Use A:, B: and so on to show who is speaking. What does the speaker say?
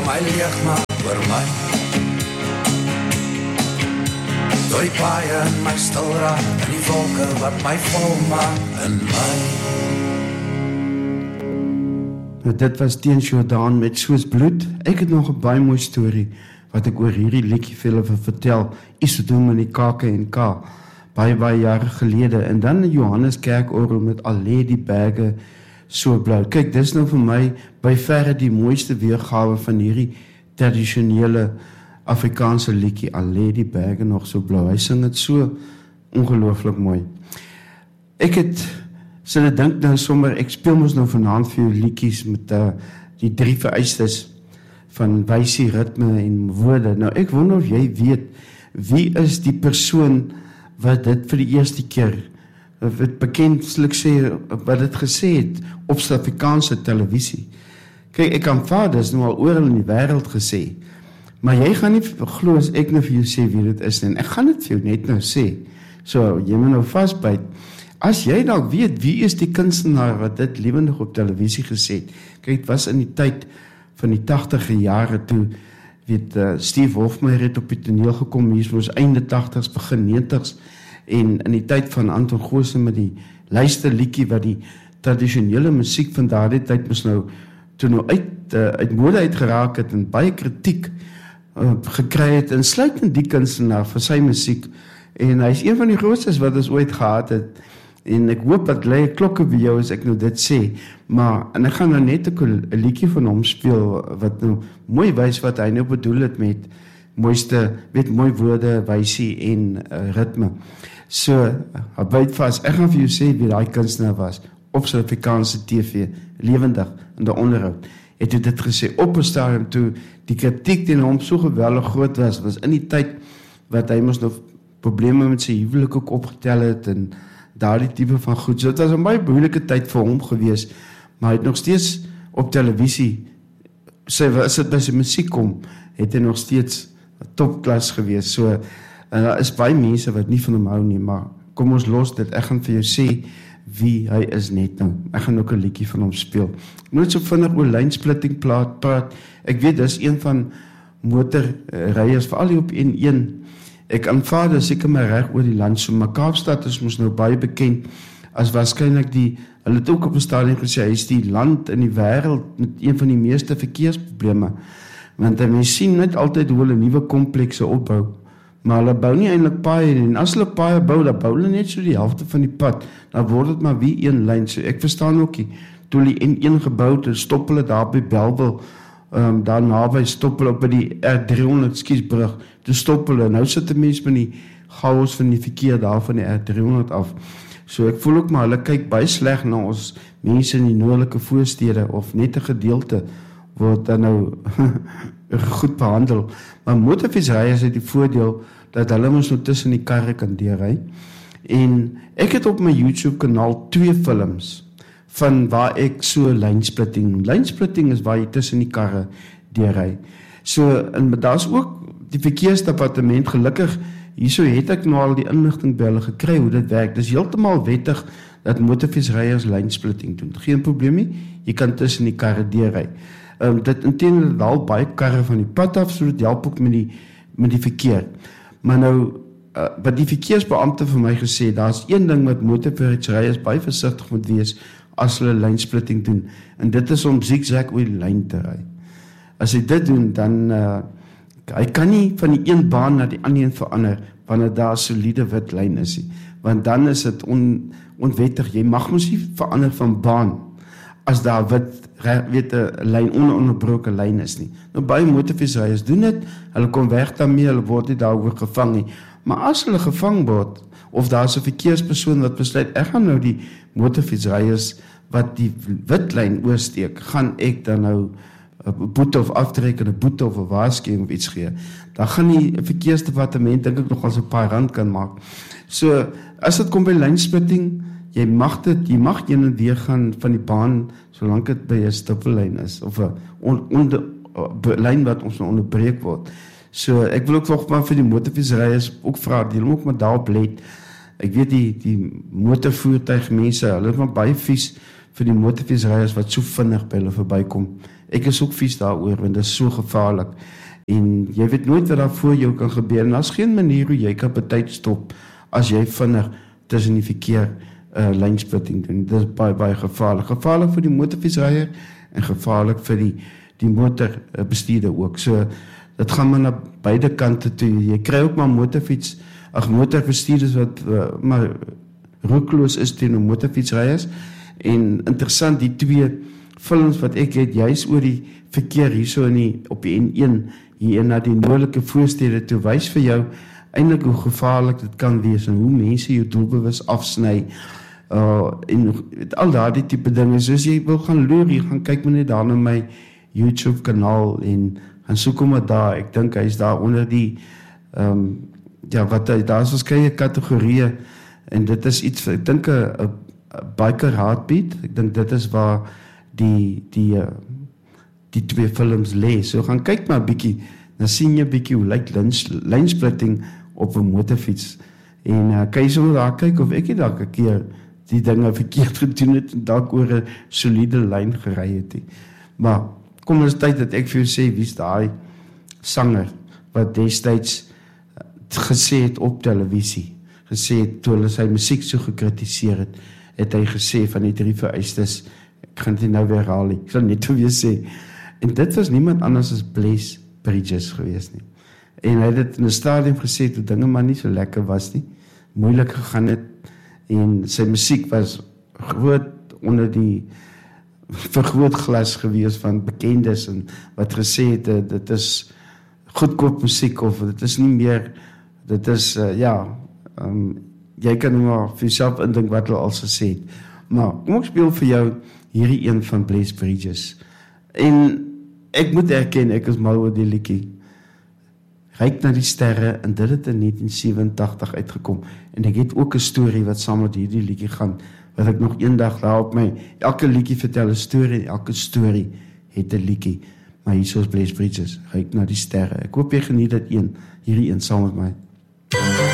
A: my leeg maak oor my. Door die paaie in my stil raak, en die wolke wat my vol maak in my.
B: Dit was Teens Jordaan met Soos Bloed. Ek het nog 'n baie mooi storie wat ek oor hierdie liedjie vir julle vertel. Iets te doen met die KAK&K. Baie jare gelede. En dan in Johannes Kerkorgel met Al lê die berge so blou. Kyk, dis nou vir my by verre die mooiste weergawe van hierdie tradisionele Afrikaanse liedjie. Al lê die berge nog so blou. Hy sing dit so ongelooflik mooi. Ek het so ek dink nou sommer, ek speel mos nou vanaand vir jou liedjies met die 3 vereistes van wysie, ritme en woorde. Nou ek wonder of jy weet, wie is die persoon wat dit vir die eerste keer, wat bekendlik sê, wat dit gesê het op Suid-Afrikaanse televisie. Kyk, ek aanvaar dis nou al oral in die wêreld gesê, maar jy gaan nie glo as ek nou vir jou sê wie dit is nie, en ek gaan dit vir jou net nou sê, so jy moet nou vasbyt. As jy nou weet, wie is die kunstenaar wat dit lewendig op televisie gesê het? Kyk, het was in die tyd van die 80e jare toe, Steve Hofmeyr het op die toneel gekom, hier was einde 80s, begin 90s, en in die tyd van Anton Goosen met die luisterliedjie, wat die tradisionele musiek van daardie tyd moes nou, toe nou uit mode uitgeraak het, en baie kritiek gekry het, en sluitend die kunstenaar vir sy musiek, en hy is een van die grootstes wat ons ooit gehad het, en ek hoop dat lê klokke by jou as ek nou dit sê, maar, en ek gaan nou net 'n liedjie van hom speel, wat nou mooi wys wat hy nou bedoel het met mooiste, mooi woorde, wysie en ritme. So, byt vas, ek gaan vir jou sê wie daai kunstenaar was, op Suid-Afrikaanse TV, lewendig, in die onderhoud, het hy dit gesê, op 'n stadium toe, die kritiek teen hom so geweldig groot was in die tyd, wat hy mos nog probleme met sy huwelik ook opgetel het, en daardie tipe van goed. So, dit was 'n baie moeilike tyd vir hom gewees, maar hy het nog steeds op televisie, as dit by sy musiek kom, het hy nog steeds topklas gewees. So, daar is baie mense wat nie van hom hou nie, maar kom ons los dit. Ek gaan vir jou sê wie hy is net nou. Ek gaan ook 'n liedjie van hom speel. Ek moet so vinnig oor lynsplitting praat. Ek weet, dis een van motorryers, veral hier op N1. Ek aanvaar dit seker maar reg oor die land, so maar Kaapstad is mos nou baie bekend as waarskynlik hulle het ook op 'n stadium gesê, hy is die land in die wêreld met een van die meeste verkeersprobleme, want mense sien net altyd hoe hulle nuwe komplekse opbou, maar hulle bou nie eintlik paaie nie, en as hulle paaie bou, dan bou hulle net so die helfte van die pad, dan word dit maar wie een lyn, so ek verstaan ook nie, toe die N1 gebou het, stop hulle daar by Bellville, daar naby stop hulle op by die R300 skiesbrug, toe stop hulle, nou sit die mens met die chaos van die verkeer daar van die R300 af, so ek voel ook maar, hulle kyk baie sleg na ons mense in die noordelike voorstede, of net 'n gedeelte, word dan nou goed behandel, maar motorfietsryers het die voordeel, dat hulle mos nou tussen die karre kan deurry, en ek het op my YouTube kanaal 2 films, van waar ek so lynsplitting is waar jy tussen die karre deurry. So, en daar's ook die verkeersdepartement, gelukkig, hierso het ek nou al die inligting by hulle gekry hoe dit werk. Dis heeltemal wettig dat motorfietsryers lynsplitting doen. Geen probleem nie, jy kan tussen die karre deurry. Dit intendeel al baie karre van die pad af, so dit help ook met die verkeer. Maar nou, wat die verkeersbeampte vir my gesê, daar's een ding wat motorfietsryers baie versigtig moet wees, as hulle lynsplitting doen, en dit is om zigzag oor die lyn te ry. As hy dit doen, dan hy kan nie van die een baan na die ander een verander, wanneer daar 'n soliede wit lyn is nie, want dan is dit onwettig, jy mag mos nie verander van baan, as daar een lyn, ononderbroke lyn is nie. Nou baie motorfietsryers doen dit, hulle kom weg daarmee, hulle word nie daaroor gevang nie, maar as hulle gevang word, of daar is 'n verkeerspersoon wat besluit, ek gaan nou die motorfietsryers wat die witlyn oorsteek, gaan ek dan nou 'n boete of aftrek en 'n boete of 'n waarskuwing of iets gee. Dan gaan die verkeersdepartement dink ek nog al so 'n paar rand kan maak. So, as dit kom by lynsplitting, jy mag heen en weer gaan van die baan, solank dit by 'n stippellyn is, of 'n lyn wat ons onderbreek word. So, ek wil ook nog maar vir die motorfietsryers ook vra, die hulle ook maar daarop let. Ek weet die motorvoertuigmense, hulle is maar baie vies vir die motorfietsryers wat so vinnig by hulle verbykom ek is ook vies daaroor, want dit is so gevaarlik. En jy weet nooit wat daar voor jou kan gebeur, en daar's geen manier hoe jy kan tyd stop, as jy vinnig tussen die verkeer lynsplitting doen. Dit is baie gevaarlik. Gevaarlik vir die motorfietsryer, en gevaarlik vir die motorbestuurder ook. So, dit gaan maar na beide kante toe. Jy kry ook maar motorbestuurders wat maar roekeloos is teenoor motorfietsryers. En interessant, die twee films wat ek het, juist oor die verkeer hierso op die N1, hier na die noordelike voorstede toe, wys vir jou eintlik hoe gevaarlik dit kan wees, en hoe mense jou doelbewus afsny, en al daardie tipe dinge. Soos jy wil gaan loer, jy gaan kyk maar net daar na my YouTube kanaal, en gaan soek hom daar. Ek dink hy is daar onder die daar is verskeie kategorieë, en dit is iets, ek dink 'n biker heartbeat. Ek dink dit is waar die twee films lê. So gaan kyk maar 'n bietjie, dan sien jy bietjie hoe lyk lynsplitting op 'n motorfiets. En kan jy sommer daar kyk of ek dalk 'n keer die dinge verkeerd gedoen het en dalk oor 'n soliede lyn gery het. Maar kom ons tyd dat ek vir jou sê wie's daai sanger wat destyds gesê het op televisie, gesê het toe hulle sy musiek so gekritiseer het hy gesê van die 3 vereistes, ek gaan dit nou weer herhaal, ek sal net weer sê, en dit was niemand anders as Blaze Bridges gewees nie. En hy het dit in 'n stadium gesê toe dinge maar nie so lekker was nie, moeilik gegaan het, en sy musiek was groot onder die vergrootglas gewees van bekendes, en wat gesê het, dit is goedkoop musiek, of dit is nie meer, dit is, jy kan maar vir jouself indink wat hulle al gesê het. Maar kom ek speel vir jou hierdie een van Blaze Bridges. En ek moet erken, ek is mal oor die liedjie. Ryk na die sterre, en dit het in 1987 uitgekom. En ek het ook 'n storie wat saam met hierdie liedjie gaan, wat ek nog eendag daar op my, elke liedjie vertel 'n storie, en elke storie het 'n liedjie. Maar hier is Blaze Bridges, Ryk na die sterre. Ek hoop jy geniet dit hierdie een saam met my.